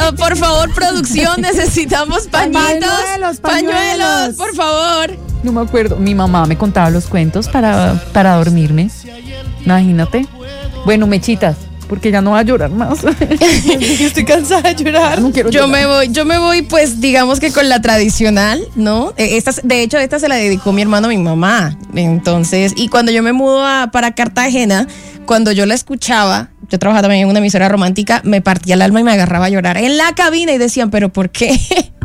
Por favor, producción, necesitamos pañuelos, por favor. No me acuerdo. Mi mamá me contaba los cuentos para dormirme. Imagínate. Bueno, Mechitas, porque ya no va a llorar más. Estoy cansada de llorar. No quiero llorar. Yo me voy, pues, digamos que con la tradicional, ¿no? De hecho, esta se la dedicó mi hermano a mi mamá. Entonces, y cuando yo me mudo para Cartagena, cuando yo la escuchaba, yo trabajaba también en una emisora romántica, me partía el alma y me agarraba a llorar en la cabina y decían, ¿pero por qué?